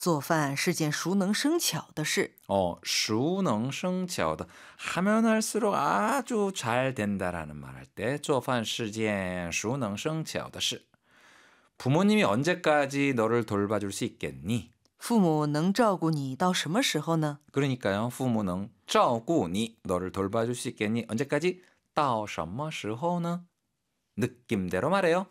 做饭是件熟能生巧的事。 熟能生巧的 하면 할수록 아주 잘 된다라는 말 할 때 做饭是件熟能生巧的事. 부모님이 언제까지 너를 돌봐줄 수 있겠니? 父母能照顾你到什么时候呢？ 그러니까요. 父母能照顾你 너를 돌봐줄 수 있겠니? 언제까지? 到什么时候呢? 느낌대로 말해요.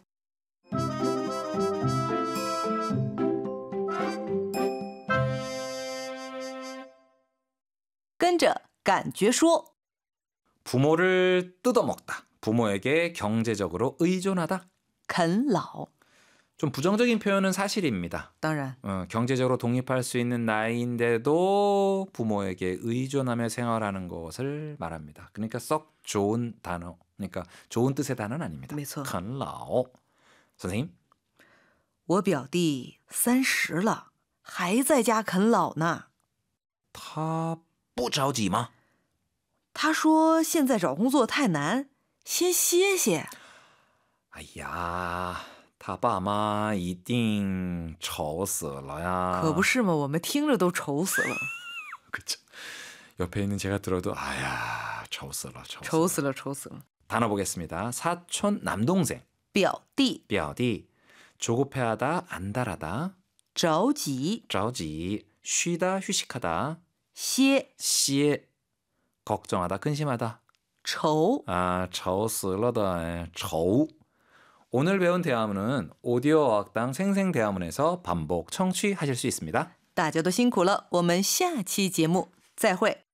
跟着感觉说。 부모를 뜯어먹다. 부모에게 경제적으로 의존하다. 啃老。 좀 부정적인 표현은 사실입니다. 当然， 경제적으로 독립할 수 있는 나이인데도 부모에게 의존하며 생활하는 것을 말합니다. 그러니까 썩 좋은 단어, 그러니까 좋은 뜻의 단어는 아닙니다. 没错。 啃老. 선생님, 我表弟30了，还在家啃老呢。 他不着急吗？ 他说现在找工作太难，先歇歇。 哎呀，他爸妈一定愁死了呀。 可不是嘛，我们听着都愁死了。 그쵸. 옆에 있는 제가 들어도 아야,愁死了. 愁死了，愁死了。 단어 보겠습니다. 사촌 남동생. 表弟表弟. 조급해하다, 안달하다. 着急， 着急. 쉬다, 휴식하다. 歇 시에. 걱정하다, 근심하다. 愁。 愁死了的 愁. 오늘 배운 대화문은 오디오 어학당 생생대화문에서 반복 청취하실 수 있습니다. 大家都辛苦了，我们下期节目再会。